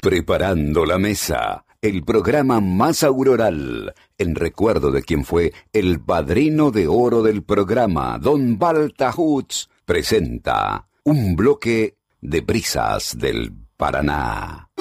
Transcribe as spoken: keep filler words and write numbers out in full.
Preparando la mesa, el programa más auroral, en recuerdo de quien fue el padrino de oro del programa, don Balta Hutz, presenta un bloque de brisas del Paraná.